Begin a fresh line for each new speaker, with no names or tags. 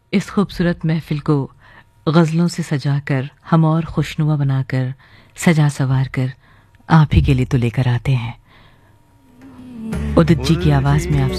इस खूबसूरत महफिल को गज़लों से सजाकर, हम और खुशनुमा बनाकर, सजा सवार कर आप ही के लिए तो लेकर आते हैं। उदित जी की आवाज़ में आप